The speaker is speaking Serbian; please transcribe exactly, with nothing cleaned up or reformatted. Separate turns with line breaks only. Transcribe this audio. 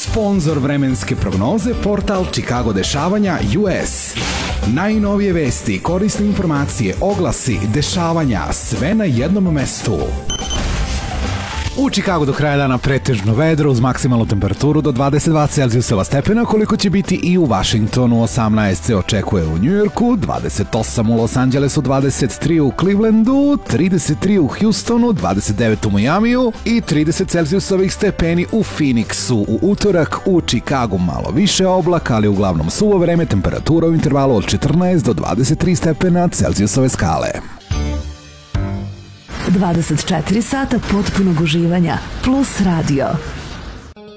Sponzor vremenske prognoze portal Chicago dešavanja U S. Najnovije vesti, korisne informacije, oglasi, dešavanja, sve na jednom mestu. U Chicagu do kraja dana pretežno vedro uz maksimalnu temperaturu do dvadeset dva Celzijusova stepena, koliko će biti i u Washingtonu. osamnaest se očekuje u Njujorku, dvadeset osam u Los Angelesu, dvadeset tri u Clevelandu, trideset tri u Houstonu, dvadeset devet u Majamiju i trideset Celzijusovih stepeni u Phoenixu. U utorak u Chicagu malo više oblaka, ali uglavnom suvo vreme, temperatura u intervalu od četrnaest do dvadeset tri stepena Celzijusove skale.
dvadeset četiri sata potpunog uživanja plus radio.